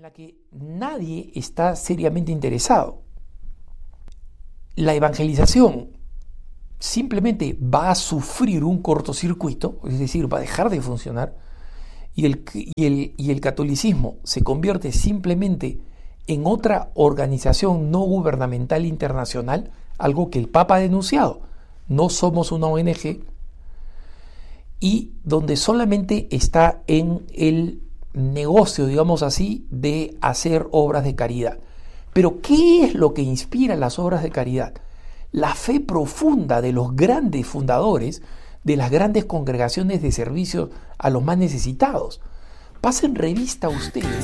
la que nadie está seriamente interesado. La evangelización simplemente va a sufrir un cortocircuito, es decir, va a dejar de funcionar, y el catolicismo se convierte simplemente en otra organización no gubernamental internacional, algo que el Papa ha denunciado. No somos una ONG, y donde solamente está en el negocio, digamos así, de hacer obras de caridad. Pero ¿qué es lo que inspira las obras de caridad? La fe profunda de los grandes fundadores de las grandes congregaciones de servicio a los más necesitados. Pasen revista a ustedes